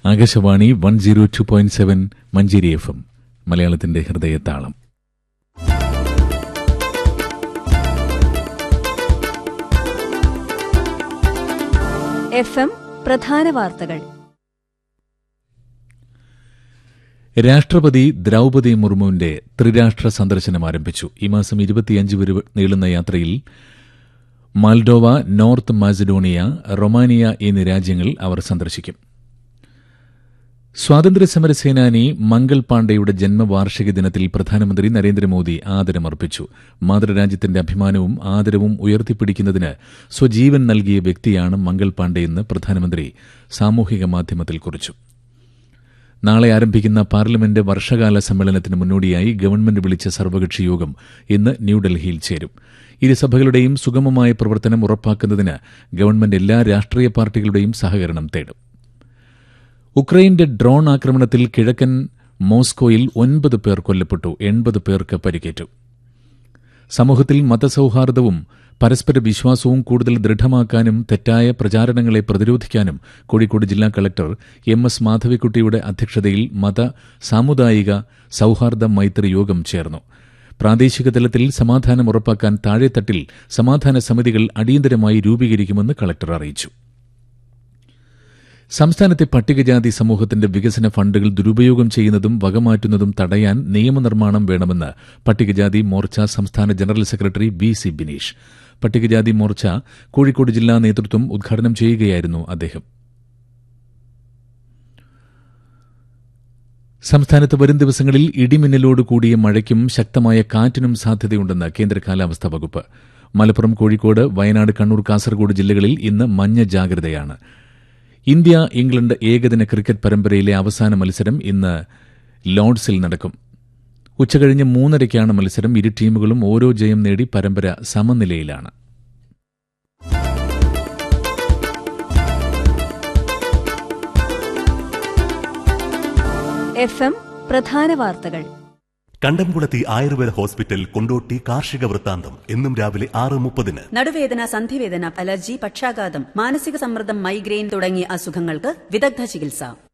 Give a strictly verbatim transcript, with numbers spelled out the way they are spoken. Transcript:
Akashvani one zero two point seven Manjeri F M, മലയാളത്തിന്റെ ഹൃദയത്താളം. F M പ്രധാന വാർത്തകൾ. രാഷ്ട്രപതി ദ്രൌപദി മുർമുവിന്റെ ത്രിരാഷ്ട്ര സന്ദർശനം ആരംഭിച്ചു. ഈ മാസം ഇരുപത്തിയഞ്ച് വരെ നീളുന്ന യാത്രയിൽ മാൽഡോവ, നോർത്ത് മാസിഡോണിയ, റൊമാനിയ എന്നീ രാജ്യങ്ങൾ അവർ സന്ദർശിക്കും. സ്വാതന്ത്ര്യസമര സേനാനി മംഗൾ പാണ്ഡെയുടെ ജന്മവാർഷിക ദിനത്തിൽ പ്രധാനമന്ത്രി നരേന്ദ്രമോദി ആദരമർപ്പിച്ചു. മാതൃരാജ്യത്തിന്റെ അഭിമാനവും ആദരവും ഉയർത്തിപ്പിടിക്കുന്നതിന് സ്വജീവൻ നൽകിയ വ്യക്തിയാണ് മംഗൾ പാണ്ഡെയെന്ന് പ്രധാനമന്ത്രി സാമൂഹിക മാധ്യമത്തിൽ കുറിച്ചു. നാളെ ആരംഭിക്കുന്ന പാർലമെന്റ് വർഷകാല സമ്മേളനത്തിന് മുന്നോടിയായി ഗവൺമെന്റ് വിളിച്ച സർവകക്ഷി യോഗം ഇന്ന് ന്യൂഡൽഹിയിൽ ചേരും. ഇരുസഭകളുടെയും സുഗമമായ പ്രവർത്തനം ഉറപ്പാക്കുന്നതിന് ഗവൺമെന്റ് എല്ലാ രാഷ്ട്രീയ പാർട്ടികളുടെയും സഹകരണം തേടും. ഉക്രൈന്റെ ഡ്രോൺ ആക്രമണത്തിൽ കിഴക്കൻ മോസ്കോയിൽ ഒൻപത് പേർ കൊല്ലപ്പെട്ടു, എൺപത് പേർക്ക് പരിക്കേറ്റു. സമൂഹത്തിൽ മതസൌഹാർദ്ദവും പരസ്പര വിശ്വാസവും കൂടുതൽ ദൃഢമാക്കാനും തെറ്റായ പ്രചാരണങ്ങളെ പ്രതിരോധിക്കാനും കോഴിക്കോട് ജില്ലാ കളക്ടർ എം എസ് മാധവിക്കുട്ടിയുടെ അധ്യക്ഷതയിൽ മത സാമുദായിക സൌഹാർദ്ദ മൈത്രി യോഗം ചേർന്നു. പ്രാദേശിക തലത്തിൽ സമാധാനം ഉറപ്പാക്കാൻ താഴെത്തട്ടിൽ സമാധാന സമിതികൾ അടിയന്തരമായി രൂപീകരിക്കുമെന്ന് കളക്ടർ അറിയിച്ചു. സംസ്ഥാനത്തെ പട്ടികജാതി സമൂഹത്തിന്റെ വികസന ഫണ്ടുകൾ ദുരുപയോഗം ചെയ്യുന്നതും വകമാറ്റുന്നതും തടയാൻ നിയമനിർമ്മാണം വേണമെന്ന് പട്ടികജാതി മോർച്ച സംസ്ഥാന general secretary B C Bineesh. പട്ടികജാതി മോർച്ച കോഴിക്കോട് ജില്ലാ നേതൃത്വം ഉദ്ഘാടനം ചെയ്യുകയായിരുന്നു അദ്ദേഹം. സംസ്ഥാനത്ത് വരും ദിവസങ്ങളിൽ ഇടിമിന്നലോട് കൂടിയ മഴയ്ക്കും ശക്തമായ കാറ്റിനും സാധ്യതയുണ്ടെന്ന് കേന്ദ്ര കാലാവസ്ഥാ വകുപ്പ്. മലപ്പുറം, കോഴിക്കോട്, വയനാട്, കണ്ണൂർ, കാസർഗോഡ് ജില്ലകളിൽ ഇന്ന് മഞ്ഞ ജാഗ്രതയാണ്. ഇന്ത്യ ഇംഗ്ലണ്ട് ഏകദിന ക്രിക്കറ്റ് പരമ്പരയിലെ അവസാന മത്സരം ഇന്ന് ലോർഡ്സിൽ നടക്കും. ഉച്ചകഴിഞ്ഞ് മൂന്നരയ്ക്കാണ് മത്സരം. ഇരു ടീമുകളും ഓരോ ജയം നേടി പരമ്പര സമനിലയിലാണ്. എഫ് എം പ്രധാന വാർത്തകൾ. കണ്ടംകുളത്തി ആയുർവേദ ഹോസ്പിറ്റൽ കൊണ്ടോട്ടി കാർഷിക വൃത്താന്തം എന്നും രാവിലെ ആറ് മുപ്പതിന്. നടുവേദന, സന്ധിവേദന, അലർജി, പക്ഷാഘാതം, മാനസിക സമ്മർദ്ദം, മൈഗ്രെയിൻ തുടങ്ങിയ അസുഖങ്ങൾക്ക് വിദഗ്ധ ചികിത്സ.